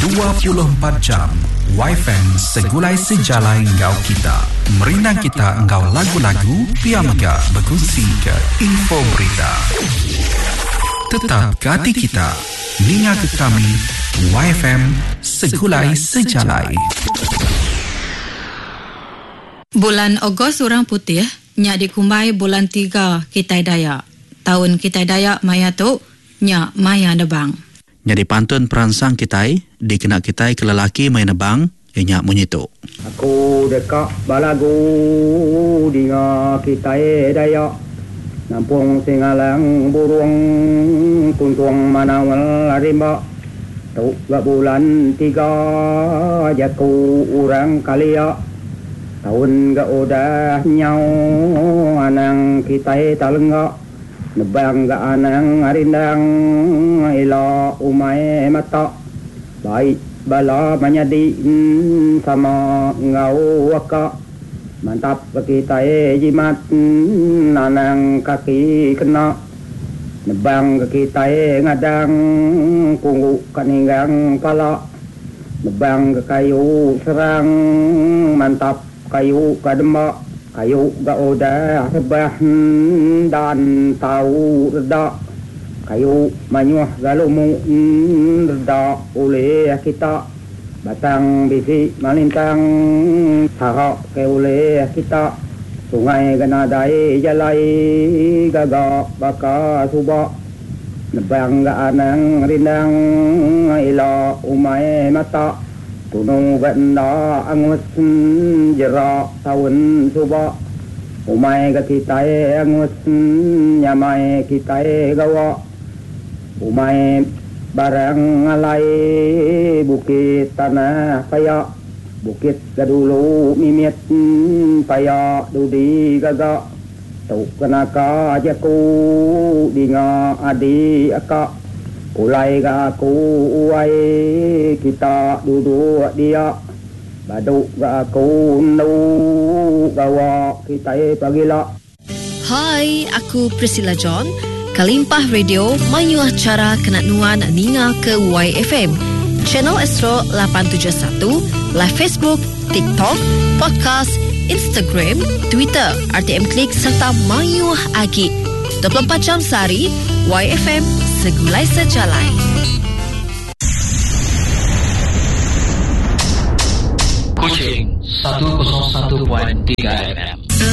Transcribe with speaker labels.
Speaker 1: 24 jam YFM segulai sejalai engkau kita. Merinang kita engkau lagu-lagu, piamega berkongsi ke info berita. Tetap ke hati kita. Ninga ke kami YFM segulai sejalai.
Speaker 2: Bulan Ogos orang putih nya dikumbai bulan 3 Kitai Dayak. Tahun Kitai Dayak maya tu nya maya nebang.
Speaker 3: Nya dipantun peransang Kitai dikena Kitai ke lelaki maya nebang nya munyitu.
Speaker 4: Aku dekat balagu dinga Kitai Dayak. Nampung singalang burung kuntuang manawal rimba. Tu bulan 3 jaku orang kalia. Tahun ga udah nyau anang Kitai talengga. Nebang ga anang arindang ila umai mata. Baik bala manyadi sama ngau waka. Mantap Kitai jimat anang kaki kena. Nebang Kitai ngadang kunggu kaninggang pala. Nebang kayu serang mantap kayu kadema. Kayu ga udah rebah dan tahu reda. Kayu manyuh galumu reda oleh kita. Batang bisi malintang sarok ke oleh kita. Sungai ganadai jalai gaga baka suba. Nebang ga anang rindang ila umai mata. Tunung benda angus jerak tahun suba. Umai ga Kitai angus nyamai Kitai gawa. Umai barang alai bukit tanah paya. Bukit gadulu mimit paya dudi gaga. Tuk kenaka jaku dinga adi aka. Ulai ga aku uai kita duduk dia. Baduk ga aku nu gawa Kitai pagila.
Speaker 5: Hai, aku Priscilla John. Kalimpah Radio mayu acara kenanuan ninga ke YFM. Channel Astro 871, live Facebook, TikTok, podcast, Instagram, Twitter, RTM Klik serta mayu agi. 24 jam sehari, YFM segulai sejalai.
Speaker 6: Kuching 101.3 FM.